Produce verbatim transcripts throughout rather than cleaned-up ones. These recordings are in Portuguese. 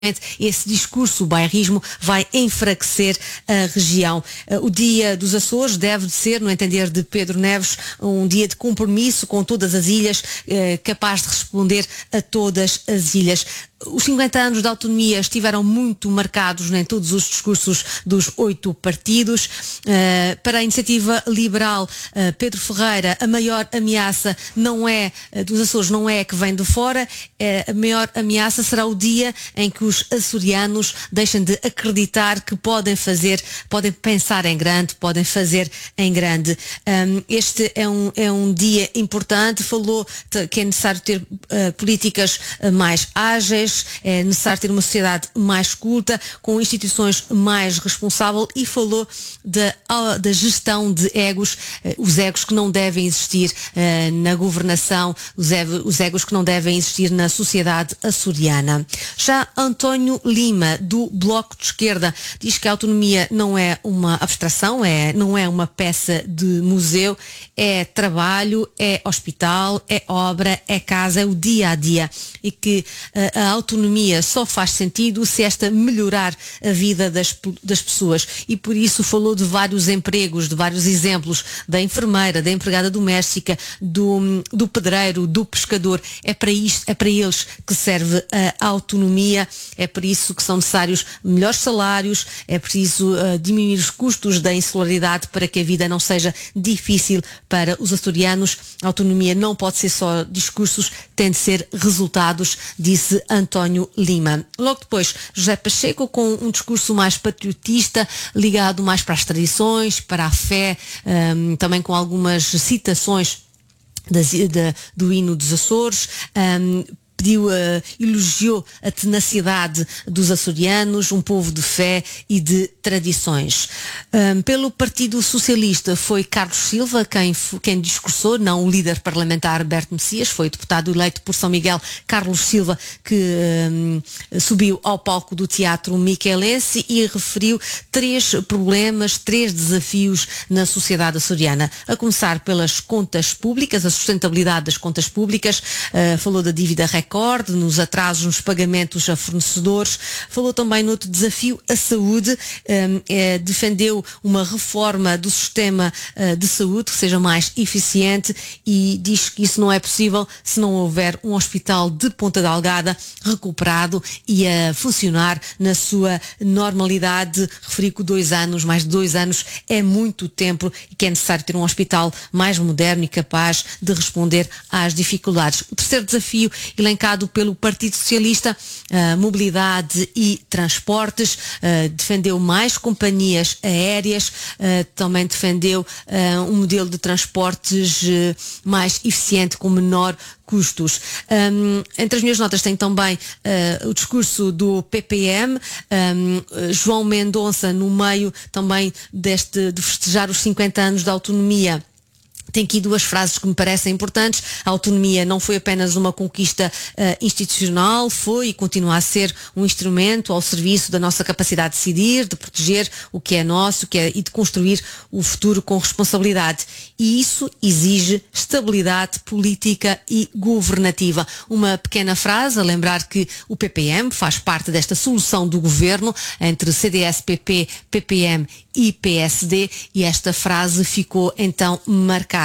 esse discurso, o bairrismo, vai enfraquecer a região. O Dia dos Açores deve ser, no entender de Pedro Neves, um dia de compromisso com todas as ilhas, capaz de responder a todas as ilhas. Os cinquenta anos da autonomia estiveram muito marcados em todos os discursos dos oito partidos. Uh, para a Iniciativa Liberal, uh, Pedro Ferreira, a maior ameaça não é uh, dos Açores, não é que vem de fora, uh, a maior ameaça será o dia em que os açorianos deixem de acreditar que podem fazer, podem pensar em grande, podem fazer em grande. Um, este é um, é um dia importante, falou que é necessário ter uh, políticas uh, mais ágeis, é necessário ter uma sociedade mais culta, com instituições mais responsáveis, e falou da, da gestão de egos, os egos que não devem existir uh, na governação, os, egos, os egos que não devem existir na sociedade açoriana. Já António Lima, do Bloco de Esquerda, diz que a autonomia não é uma abstração, é, não é uma peça de museu, é trabalho, é hospital, é obra, é casa, é o dia a dia, e que uh, a autonomia só faz sentido se esta melhorar a vida das, das pessoas, e por isso falou de vários empregos, de vários exemplos, da enfermeira, da empregada doméstica, do, do pedreiro, do pescador. É para isto, é para eles que serve a autonomia, é por isso que são necessários melhores salários, é preciso uh, diminuir os custos da insularidade para que a vida não seja difícil para os açorianos. A autonomia não pode ser só discursos, tem de ser resultados, disse António Lima. Logo depois, José Pacheco, com um discurso mais patriotista, ligado mais para as tradições, para a fé, um, também com algumas citações das, da, do hino dos Açores. Um, pediu, uh, elogiou a tenacidade dos açorianos, um povo de fé e de tradições. Um, pelo Partido Socialista foi Carlos Silva quem, quem discursou, não o líder parlamentar Berto Messias, foi o deputado eleito por São Miguel, Carlos Silva, que um, subiu ao palco do Teatro Miquelense e referiu três problemas, três desafios na sociedade açoriana. A começar pelas contas públicas, a sustentabilidade das contas públicas, uh, falou da dívida recorde, nos atrasos nos pagamentos a fornecedores, falou também no outro desafio, a saúde, um, é, defendeu uma reforma do sistema uh, de saúde que seja mais eficiente, e diz que isso não é possível se não houver um hospital de Ponta Delgada recuperado e a funcionar na sua normalidade. Referiu que dois anos, mais de dois anos, é muito tempo e que é necessário ter um hospital mais moderno e capaz de responder às dificuldades. O terceiro desafio, elencado pelo Partido Socialista, uh, mobilidade e transportes, uh, defendeu mais companhias aéreas, uh, também defendeu uh, um modelo de transportes uh, mais eficiente, com menor custos. Um, entre as minhas notas tem também uh, o discurso do P P M, um, João Mendonça, no meio também deste, de festejar os cinquenta anos da autonomia. Tem aqui duas frases que me parecem importantes. A autonomia não foi apenas uma conquista uh, institucional, foi e continua a ser um instrumento ao serviço da nossa capacidade de decidir, de proteger o que é nosso, o que é, e de construir o futuro com responsabilidade. E isso exige estabilidade política e governativa. Uma pequena frase a lembrar que o P P M faz parte desta solução do governo entre C D S, P P, P P M e P S D, e esta frase ficou então marcada.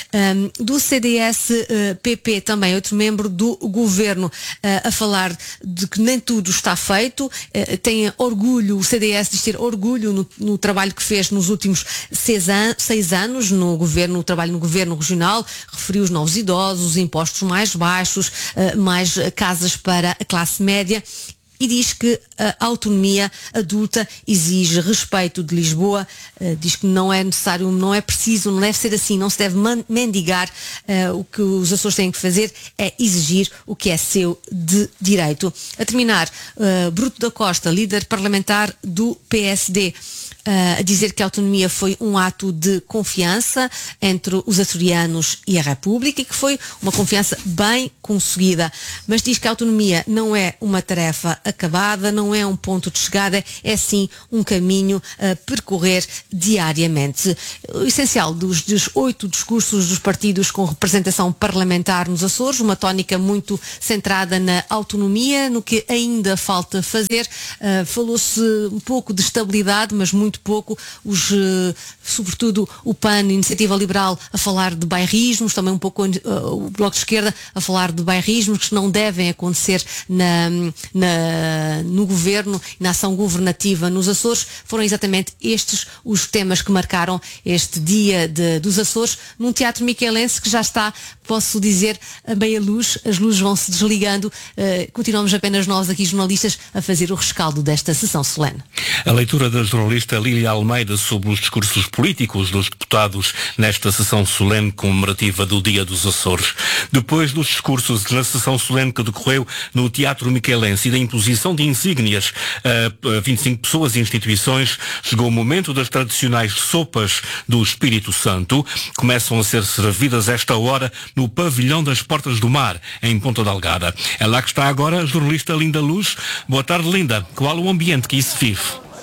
Um, do C D S uh, P P também, outro membro do governo, uh, a falar de que nem tudo está feito, uh, tem orgulho, o C D S diz ter orgulho no, no trabalho que fez nos últimos seis, an seis anos no governo, no trabalho no governo regional, referiu os novos idosos, impostos mais baixos, uh, mais casas para a classe média, e diz que a autonomia adulta exige respeito de Lisboa, uh, diz que não é necessário, não é preciso, não deve ser assim, não se deve mendigar, uh, o que os Açores têm que fazer é exigir o que é seu de direito. A terminar, uh, Bruto da Costa, líder parlamentar do P S D, Uh, a dizer que a autonomia foi um ato de confiança entre os açorianos e a República, e que foi uma confiança bem conseguida, mas diz que a autonomia não é uma tarefa acabada, não é um ponto de chegada, é sim um caminho a percorrer diariamente. O essencial dos, dos oito discursos dos partidos com representação parlamentar nos Açores, uma tónica muito centrada na autonomia, no que ainda falta fazer. Uh, falou-se um pouco de estabilidade, mas muito pouco. Os, uh, sobretudo o P A N, Iniciativa Liberal, a falar de bairrismos, também um pouco uh, o Bloco de Esquerda a falar de bairrismos que não devem acontecer na, na, no governo, na ação governativa nos Açores. Foram exatamente estes os temas que marcaram este dia de, dos Açores, num teatro miquelense que já está, posso dizer, a meia luz, as luzes vão se desligando, uh, continuamos apenas nós aqui jornalistas a fazer o rescaldo desta sessão solene. A leitura da jornalista Lília Almeida sobre os discursos políticos dos deputados nesta sessão solene comemorativa do Dia dos Açores. Depois dos discursos na sessão solene que decorreu no Teatro Miquelense e da imposição de insígnias a vinte e cinco pessoas e instituições, chegou o momento das tradicionais sopas do Espírito Santo. Começam a ser servidas esta hora no Pavilhão das Portas do Mar, em Ponta Delgada. É lá que está agora a jornalista Linda Luz. Boa tarde, Linda. Qual o ambiente que isso vive?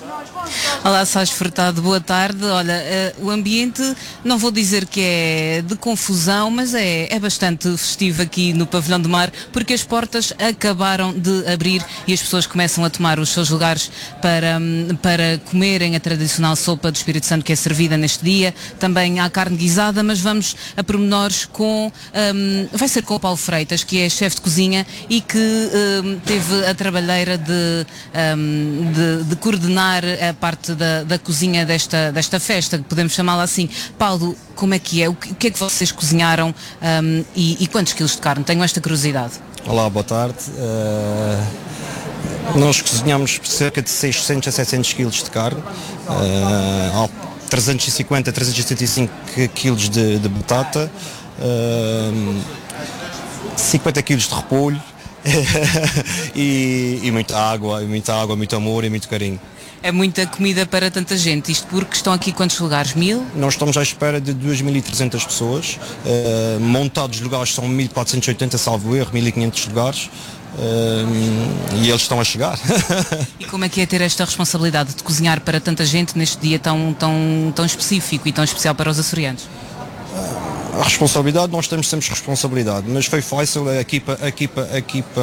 Olá, Sais Furtado, boa tarde. Olha, uh, o ambiente, não vou dizer que é de confusão, mas é, é bastante festivo aqui no Pavilhão do Mar, porque as portas acabaram de abrir e as pessoas começam a tomar os seus lugares para, para comerem a tradicional sopa do Espírito Santo que é servida neste dia. Também há carne guisada, mas vamos a pormenores com, um, vai ser com o Paulo Freitas, que é chefe de cozinha e que um, teve a trabalheira de, um, de, de coordenar a parte da, da cozinha desta, desta festa, que podemos chamá-la assim. Paulo, como é que é? O que, o que é que vocês cozinharam um, e, e quantos quilos de carne? Tenho esta curiosidade. Olá, boa tarde. Uh, nós cozinhamos cerca de seiscentos a setecentos quilos de carne, uh, trezentos e cinquenta a trezentos e setenta e cinco quilos de, de batata, uh, cinquenta quilos de repolho e, e muita água, e muita água, muito amor e muito carinho. É muita comida para tanta gente, isto porque estão aqui quantos lugares? Mil? Nós estamos à espera de duas mil e trezentas pessoas, uh, montados lugares são mil quatrocentos e oitenta, salvo erro, mil e quinhentos lugares, uh, e eles estão a chegar. E como é que é ter esta responsabilidade de cozinhar para tanta gente neste dia tão, tão, tão específico e tão especial para os açorianos? A responsabilidade, nós temos sempre responsabilidade, mas foi fácil, a equipa, a equipa, a equipa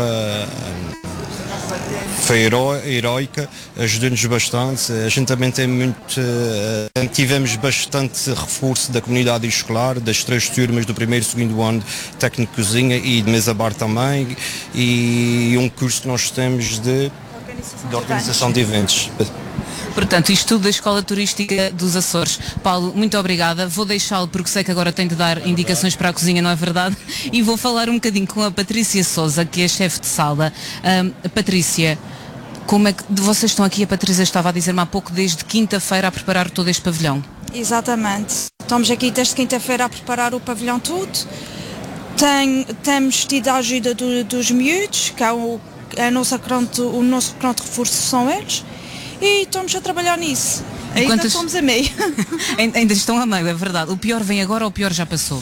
foi heró heroica, ajudou-nos bastante. A gente também tem muito, uh, tivemos bastante reforço da comunidade escolar, das três turmas do primeiro e segundo ano de técnico de cozinha e de mesa bar também, e um curso que nós temos de, de organização de eventos. Portanto, isto tudo da Escola Turística dos Açores. Paulo, muito obrigada. Vou deixá-lo porque sei que agora tem de dar indicações para a cozinha, não é verdade? E vou falar um bocadinho com a Patrícia Sousa, que é chefe de sala. Um, Patrícia, como é que vocês estão aqui? A Patrícia estava a dizer-me há pouco, desde quinta-feira a preparar todo este pavilhão. Exatamente. Estamos aqui desde quinta-feira a preparar o pavilhão tudo. Tem, temos tido a ajuda do, dos miúdos, que é o, a nossa pronto, o nosso pronto reforço são eles. E estamos a trabalhar nisso. Ainda Quantas... estamos a meio. Ainda estão a meio, é verdade. O pior vem agora ou o pior já passou?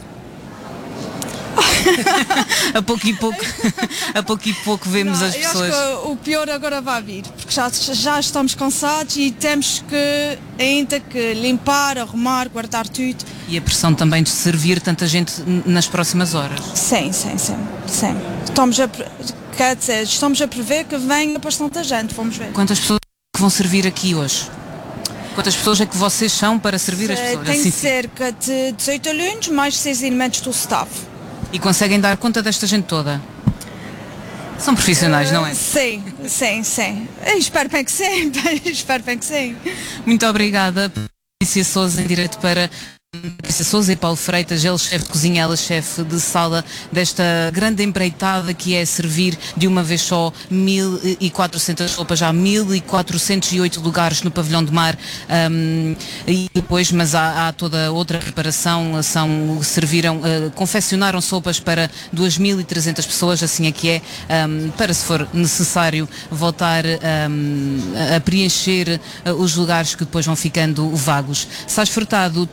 a pouco e pouco a pouco e pouco vemos Não, as pessoas. Eu acho que o pior agora vai vir, porque já, já estamos cansados e temos que ainda que limpar, arrumar, guardar tudo. E a pressão também de servir tanta gente nas próximas horas. Sim, sim, sim, sim. Estamos a, quer dizer, estamos a prever que venha bastante gente, vamos ver. Quantas pessoas que vão servir aqui hoje? Quantas pessoas é que vocês são para servir as pessoas? Tem assim, cerca de dezoito alunos, mais seis elementos do staff. E conseguem dar conta desta gente toda? São profissionais, uh, não é? Sim, sim, sim. Eu espero bem que sim, espero bem que sim. Muito obrigada, Patrícia Sousa, em direto para Patrícia Sousa e Paulo Freitas, ele chefe de cozinha, ela chefe de sala desta grande empreitada que é servir de uma vez só mil e quatrocentas sopas, já mil e quatrocentos e oito lugares no Pavilhão do Mar, um, e depois, mas há, há toda outra preparação, são, serviram, uh, confeccionaram sopas para duas mil e trezentas pessoas, assim é que é, um, para se for necessário voltar um, a preencher uh, os lugares que depois vão ficando vagos. Sais Furtado, tem-te mais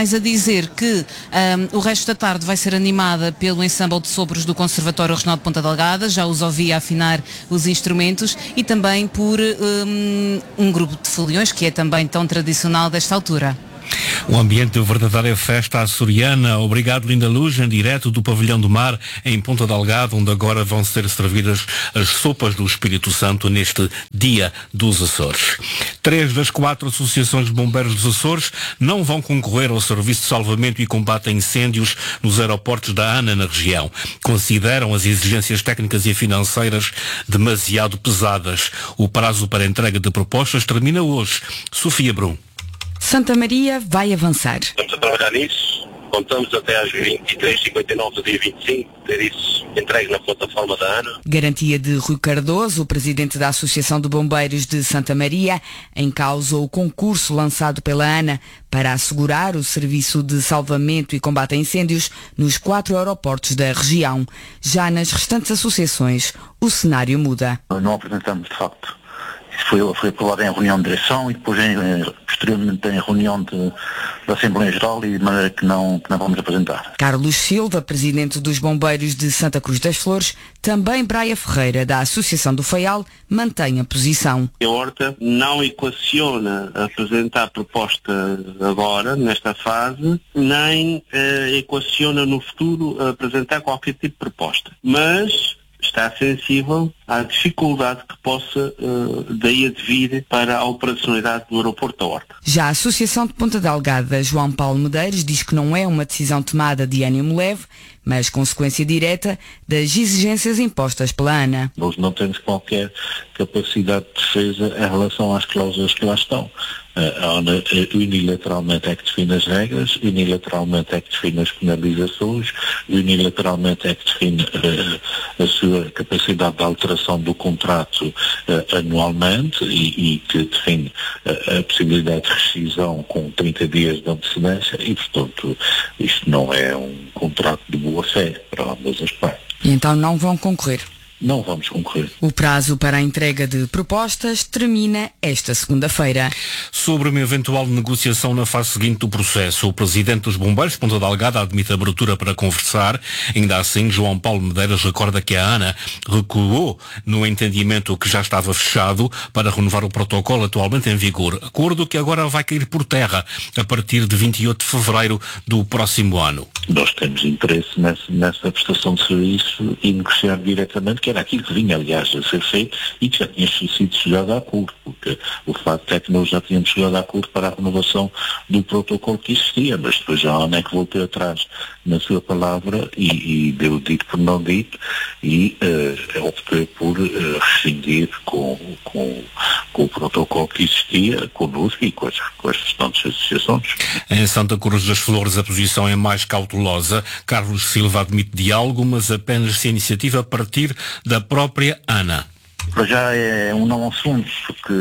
mais a dizer que um, o resto da tarde vai ser animada pelo ensemble de sopros do Conservatório Regional de Ponta Delgada, já os ouvi afinar os instrumentos, e também por um, um grupo de foliões, que é também tão tradicional desta altura. Um ambiente de verdadeira festa açoriana. Obrigado, Linda Luz, em direto do Pavilhão do Mar, em Ponta Delgada, onde agora vão ser servidas as sopas do Espírito Santo neste Dia dos Açores. Três das quatro associações de bombeiros dos Açores não vão concorrer ao serviço de salvamento e combate a incêndios nos aeroportos da ANA na região. Consideram as exigências técnicas e financeiras demasiado pesadas. O prazo para entrega de propostas termina hoje. Sofia Brum. Santa Maria vai avançar. Estamos a trabalhar nisso. Contamos até às vinte e três e cinquenta e nove do dia vinte e cinco ter isso entregue na plataforma da ANA. Garantia de Rui Cardoso, o presidente da Associação de Bombeiros de Santa Maria, em causa o concurso lançado pela ANA para assegurar o serviço de salvamento e combate a incêndios nos quatro aeroportos da região. Já nas restantes associações, o cenário muda. Não apresentamos, de facto. Foi, foi aprovado em reunião de direção e depois em, posteriormente em reunião de, da Assembleia Geral, e de maneira que não, que não vamos apresentar. Carlos Silva, presidente dos Bombeiros de Santa Cruz das Flores, também Braia Ferreira, da Associação do Faial, mantém a posição. A Horta não equaciona apresentar proposta agora, nesta fase, nem eh, equaciona no futuro apresentar qualquer tipo de proposta. Mas está sensível à dificuldade que possa uh, daí advir para a operacionalidade do aeroporto da Horta. Já a Associação de Ponta Delgada, João Paulo Medeiros, diz que não é uma decisão tomada de ânimo leve, mas consequência direta das exigências impostas pela ANA. Nós não temos qualquer capacidade de defesa em relação às cláusulas que lá estão. A ANA unilateralmente é que define as regras, unilateralmente é que define as penalizações, unilateralmente é que define uh, a sua capacidade de alteração do contrato uh, anualmente e, e que define uh, a possibilidade de rescisão com trinta dias de antecedência e, portanto, isto não é um contrato de boa fé para ambas as partes. E então não vão concorrer? Não vamos concorrer. O prazo para a entrega de propostas termina esta segunda-feira. Sobre uma eventual negociação na fase seguinte do processo, o presidente dos Bombeiros de Ponta Delgada admite abertura para conversar. Ainda assim, João Paulo Medeiros recorda que a ANA recuou no entendimento que já estava fechado para renovar o protocolo atualmente em vigor. Acordo que agora vai cair por terra a partir de vinte e oito de fevereiro do próximo ano. Nós temos interesse nessa, nessa prestação de serviço e negociar diretamente, que era aquilo que vinha, aliás, a ser feito e que já tinha sido chegado a acordo, porque o facto é que nós já tínhamos chegado a acordo para a renovação do protocolo que existia, mas depois a ANA é que voltou atrás na sua palavra e, e deu dito por não dito e uh, optou por uh, rescindir com, com, com o protocolo que existia connosco e com as, com as restantes associações. Em Santa Cruz das Flores a posição é mais cautelosa. Carlos Silva admite diálogo, mas apenas se a iniciativa a partir da própria ANA. Para já é um não assunto, porque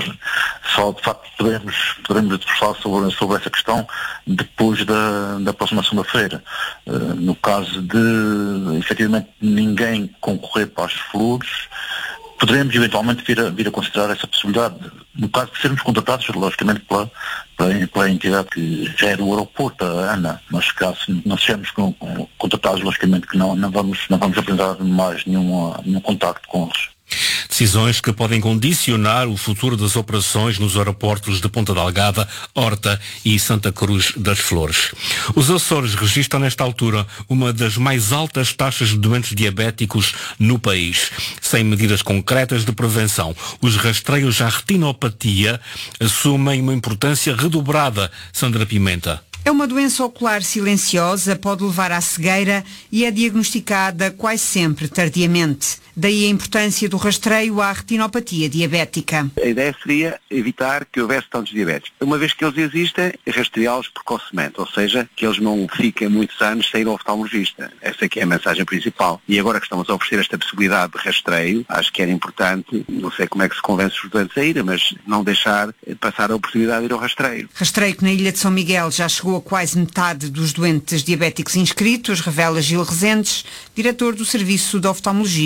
só de facto podemos, podemos falar sobre, sobre essa questão depois da, da próxima segunda-feira. Uh, no caso de, efetivamente, ninguém concorrer para as flores, poderemos eventualmente vir a, vir a considerar essa possibilidade. No caso de sermos contratados, logicamente, pela, pela, pela entidade que já é do aeroporto, a ANA, mas caso não sejamos com, com, contratados, logicamente que não, não, vamos, não vamos apresentar mais nenhum, nenhum contacto com eles. Decisões que podem condicionar o futuro das operações nos aeroportos de Ponta Delgada, Horta e Santa Cruz das Flores. Os Açores registram nesta altura uma das mais altas taxas de doentes diabéticos no país. Sem medidas concretas de prevenção, os rastreios à retinopatia assumem uma importância redobrada. Sandra Pimenta. É uma doença ocular silenciosa, pode levar à cegueira e é diagnosticada quase sempre tardiamente. Daí a importância do rastreio à retinopatia diabética. A ideia seria evitar que houvesse tantos diabéticos. Uma vez que eles existem, rastreá-los precocemente, ou seja, que eles não fiquem muitos anos sem ir ao oftalmologista. Essa aqui é a mensagem principal. E agora que estamos a oferecer esta possibilidade de rastreio, acho que era importante, não sei como é que se convence os doentes a ir, mas não deixar passar a oportunidade de ir ao rastreio. Rastreio que na Ilha de São Miguel já chegou a quase metade dos doentes diabéticos inscritos, revela Gil Rezendes, diretor do Serviço de Oftalmologia do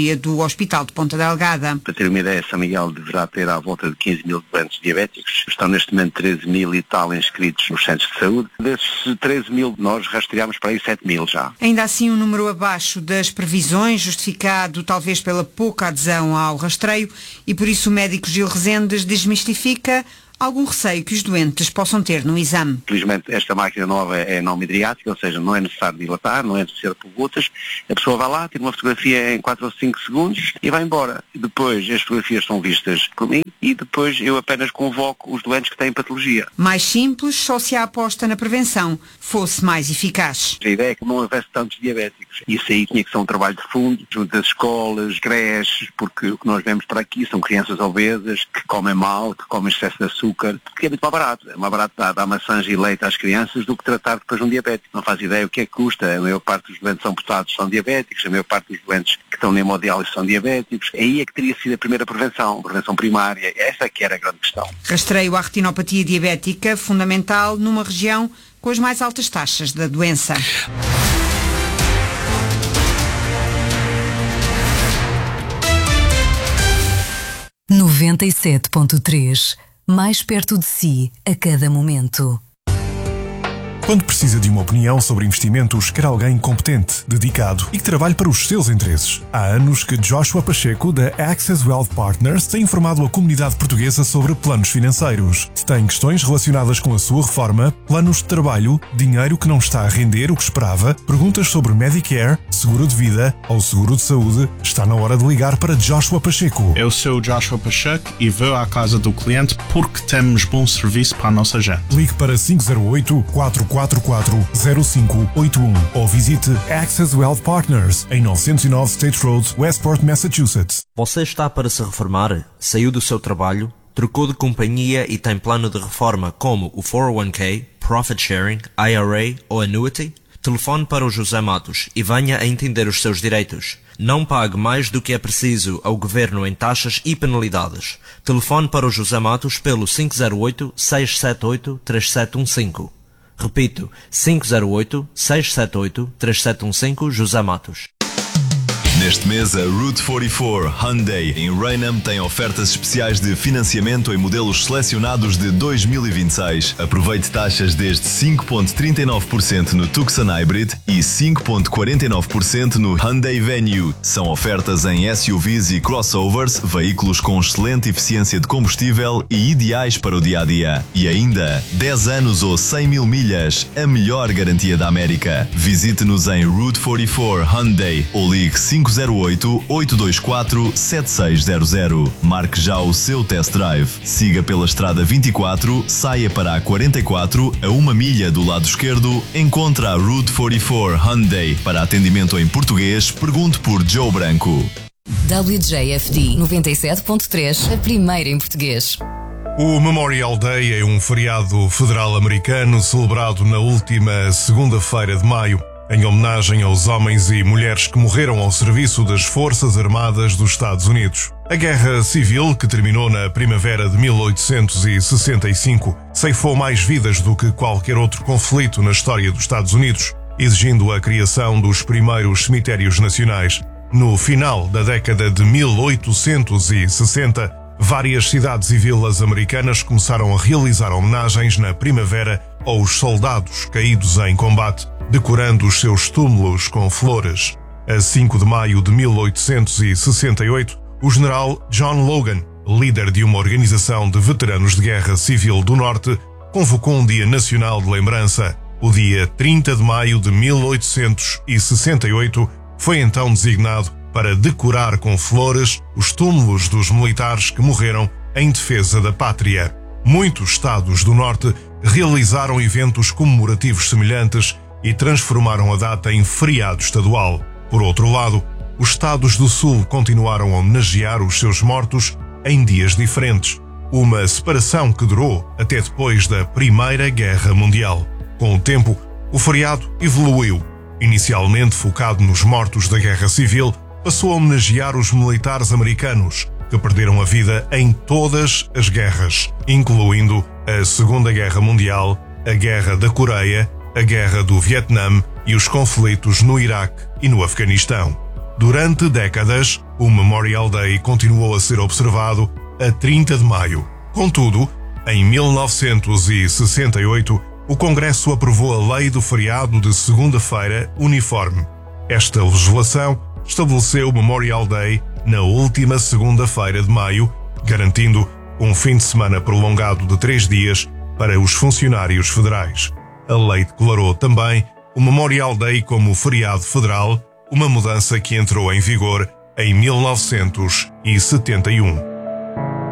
Hospital de Ponta Delgada. Para ter uma ideia, São Miguel deverá ter à volta de quinze mil doentes diabéticos. Estão neste momento treze mil e tal inscritos nos centros de saúde. Desses treze mil, nós rastreámos para aí sete mil já. Ainda assim, um número abaixo das previsões, justificado talvez pela pouca adesão ao rastreio, e por isso o médico Gil Rezendes desmistifica algum receio que os doentes possam ter no exame. Felizmente esta máquina nova é não midriática, ou seja, não é necessário dilatar, não é necessário por gotas. A pessoa vai lá, tira uma fotografia em quatro ou cinco segundos e vai embora. Depois as fotografias são vistas por mim e depois eu apenas convoco os doentes que têm patologia. Mais simples, só se a aposta na prevenção fosse mais eficaz. A ideia é que não houvesse tantos diabéticos. Isso aí tinha que ser um trabalho de fundo, junto das escolas, creches, porque o que nós vemos para aqui são crianças obesas, que comem mal, que comem excesso de açúcar, porque é muito mais barato. É mais barato dar, dar maçãs e leite às crianças do que tratar depois um diabético. Não faz ideia o que é que custa. A maior parte dos doentes amputados são diabéticos, a maior parte dos doentes que estão na hemodiálise são diabéticos. Aí é que teria sido a primeira prevenção, a prevenção primária. Essa é que era a grande questão. Rastreio à retinopatia diabética, fundamental numa região com as mais altas taxas da doença. noventa e sete ponto três, mais perto de si a cada momento. Quando precisa de uma opinião sobre investimentos, quer alguém competente, dedicado e que trabalhe para os seus interesses. Há anos que Joshua Pacheco, da Access Wealth Partners, tem informado a comunidade portuguesa sobre planos financeiros. Se tem questões relacionadas com a sua reforma, planos de trabalho, dinheiro que não está a render o que esperava, perguntas sobre Medicare, seguro de vida ou seguro de saúde, está na hora de ligar para Joshua Pacheco. Eu sou Joshua Pacheco e vou à casa do cliente porque temos bom serviço para a nossa gente. Ligue para cinco zero oito, quatro quatro quatro, zero cinco oito um ou visite Access Wealth Partners em novecentos e nove State Road, Westport, Massachusetts. Você está para se reformar? Saiu do seu trabalho? Trocou de companhia e tem plano de reforma como o quatro oh one k, Profit Sharing, I R A ou Annuity? Telefone para o José Matos e venha a entender os seus direitos. Não pague mais do que é preciso ao Governo em taxas e penalidades. Telefone para o José Matos pelo cinco zero oito, seis sete oito, três sete um cinco. Repito, cinco zero oito, seis sete oito, três sete um cinco, José Matos. Neste mês, a Route quarenta e quatro Hyundai em Raynham tem ofertas especiais de financiamento em modelos selecionados de dois mil e vinte e seis. Aproveite taxas desde cinco vírgula trinta e nove por cento no Tucson Hybrid e cinco vírgula quarenta e nove por cento no Hyundai Venue. São ofertas em S U Vs e crossovers, veículos com excelente eficiência de combustível e ideais para o dia-a-dia. E ainda, dez anos ou cem mil milhas, a melhor garantia da América. Visite-nos em Route quarenta e quatro Hyundai ou ligue cinco zero oito, oito dois quatro, sete seis zero zero. Marque já o seu test drive. Siga pela estrada vinte e quatro, saia para a quarenta e quatro, a uma milha do lado esquerdo, encontra a Route quarenta e quatro Hyundai. Para atendimento em português, pergunte por Joe Branco. W J F D noventa e sete ponto três, a primeira em português. O Memorial Day é um feriado federal americano celebrado na última segunda-feira de maio, em homenagem aos homens e mulheres que morreram ao serviço das Forças Armadas dos Estados Unidos. A Guerra Civil, que terminou na primavera de mil oitocentos e sessenta e cinco, ceifou mais vidas do que qualquer outro conflito na história dos Estados Unidos, exigindo a criação dos primeiros cemitérios nacionais. No final da década de mil oitocentos e sessenta, várias cidades e vilas americanas começaram a realizar homenagens na primavera aos soldados caídos em combate, decorando os seus túmulos com flores. A cinco de maio de mil oitocentos e sessenta e oito, o general John Logan, líder de uma organização de veteranos de guerra civil do Norte, convocou um dia nacional de lembrança. O dia trinta de maio de mil oitocentos e sessenta e oito foi então designado para decorar com flores os túmulos dos militares que morreram em defesa da pátria. Muitos estados do Norte realizaram eventos comemorativos semelhantes e transformaram a data em feriado estadual. Por outro lado, os estados do Sul continuaram a homenagear os seus mortos em dias diferentes, uma separação que durou até depois da Primeira Guerra Mundial. Com o tempo, o feriado evoluiu. Inicialmente focado nos mortos da Guerra Civil, passou a homenagear os militares americanos que perderam a vida em todas as guerras, incluindo a Segunda Guerra Mundial, a Guerra da Coreia, a Guerra do Vietnã e os conflitos no Iraque e no Afeganistão. Durante décadas, o Memorial Day continuou a ser observado a trinta de maio. Contudo, em mil novecentos e sessenta e oito, o Congresso aprovou a lei do feriado de segunda-feira uniforme. Esta legislação estabeleceu o Memorial Day na última segunda-feira de maio, garantindo um fim de semana prolongado de três dias para os funcionários federais. A lei declarou também o Memorial Day como feriado federal, uma mudança que entrou em vigor em mil novecentos e setenta e um.